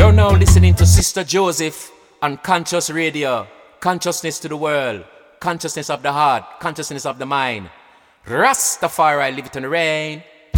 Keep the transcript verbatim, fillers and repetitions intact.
You're now listening to Sister Joseph on Conscious Radio. Consciousness to the world, consciousness of the heart, consciousness of the mind. Rastafari, live it in the rain.